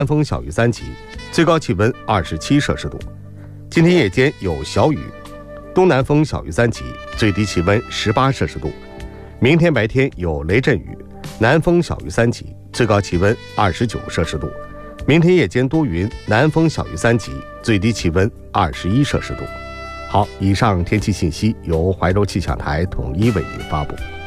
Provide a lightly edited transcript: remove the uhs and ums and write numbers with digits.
南风小于3级，最高气温27摄氏度。今天夜间有小雨，东南风小于3级，最低气温18摄氏度。明天白天有雷阵雨，南风小于3级，最高气温29摄氏度。明天夜间多云，南风小于3级，最低气温21摄氏度。好，以上天气信息由怀柔气象台统一为您发布。